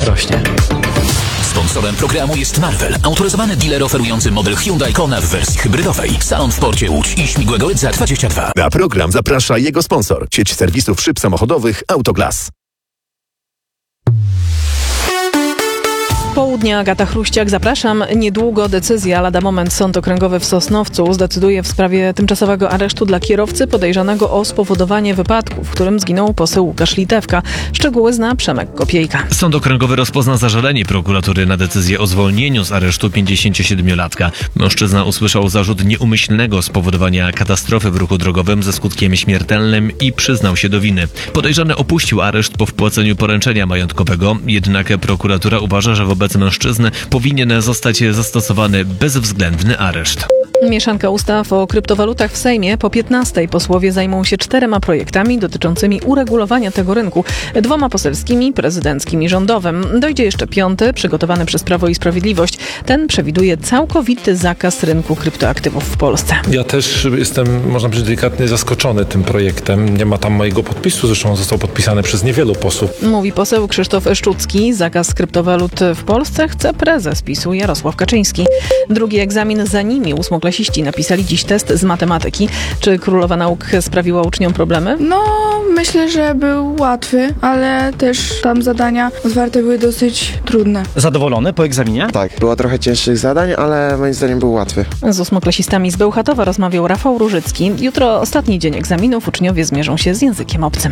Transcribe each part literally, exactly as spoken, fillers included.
rośnie. Sponsorem programu jest Marvel, autoryzowany dealer oferujący model Hyundai Kona w wersji hybrydowej. Salon w Porcie Łódź i Śmigłego Rydza dwadzieścia dwa. Na program zaprasza jego sponsor, sieć serwisów szyb samochodowych Autoglas. Południa, Agata Chruściak, zapraszam. Niedługo decyzja, lada moment Sąd Okręgowy w Sosnowcu zdecyduje w sprawie tymczasowego aresztu dla kierowcy podejrzanego o spowodowanie wypadku, w którym zginął poseł Łukasz Litewka. Szczegóły zna Przemek Kopiejka. Sąd Okręgowy rozpozna zażalenie prokuratury na decyzję o zwolnieniu z aresztu pięćdziesięciosiedmiolatka. Mężczyzna usłyszał zarzut nieumyślnego spowodowania katastrofy w ruchu drogowym ze skutkiem śmiertelnym i przyznał się do winy. Podejrzany opuścił areszt po wpłaceniu poręczenia majątkowego, jednak prokuratura uważa, że wobec mężczyzny powinien zostać zastosowany bezwzględny areszt. Mieszanka ustaw o kryptowalutach w Sejmie. Po piętnastej posłowie zajmą się czterema projektami dotyczącymi uregulowania tego rynku. Dwoma poselskimi, prezydenckim i rządowym. Dojdzie jeszcze piąty, przygotowany przez Prawo i Sprawiedliwość. Ten przewiduje całkowity zakaz rynku kryptoaktywów w Polsce. Ja też jestem, można powiedzieć, delikatnie zaskoczony tym projektem. Nie ma tam mojego podpisu, zresztą został podpisany przez niewielu posłów. Mówi poseł Krzysztof Szczucki. Zakaz kryptowalut w Polsce chce prezes PiSu Jarosław Kaczyński. Drugi egzamin za nimi. Ósmoklasiści napisali dziś test z matematyki. Czy królowa nauk sprawiła uczniom problemy? No, myślę, że był łatwy, ale też tam zadania otwarte były dosyć trudne. Zadowolony po egzaminie? Tak, było trochę cięższych zadań, ale moim zdaniem był łatwy. Z ósmoklasistami z Bełchatowa rozmawiał Rafał Różycki. Jutro ostatni dzień egzaminów. Uczniowie zmierzą się z językiem obcym.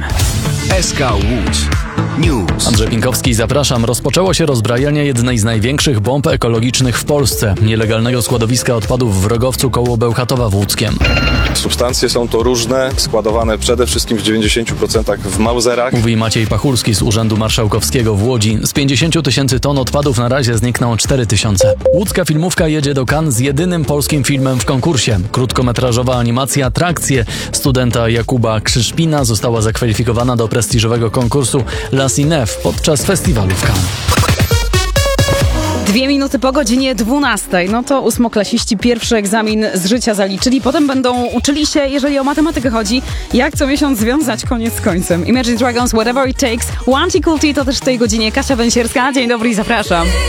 S K Łódź News. Andrzej Pinkowski, zapraszam. Rozpoczęło się rozbrajanie jednej z największych bomb ekologicznych w Polsce. Nielegalnego składowiska odpadów w Rogowcu koło Bełchatowa w Łódzkiem. Substancje są to różne, składowane przede wszystkim w dziewięćdziesięciu procentach w Mauserach. Mówi Maciej Pachulski z Urzędu Marszałkowskiego w Łodzi. Z pięćdziesięciu tysięcy ton odpadów na razie znikną cztery tysiące. Łódzka filmówka jedzie do Cannes z jedynym polskim filmem w konkursie. Krótkometrażowa animacja Trakcje studenta Jakuba Krzyszpina została zakwalifikowana do prestiżowego konkursu La Cinef podczas festiwalu w Cannes. Dwie minuty po godzinie dwunastej. No to ósmoklasiści pierwszy egzamin z życia zaliczyli. Potem będą uczyli się, jeżeli o matematykę chodzi, jak co miesiąc związać koniec z końcem. Imagine Dragons, Whatever It Takes. Wanty Kulti to też w tej godzinie Kasia Węsierska. Dzień dobry i zapraszam.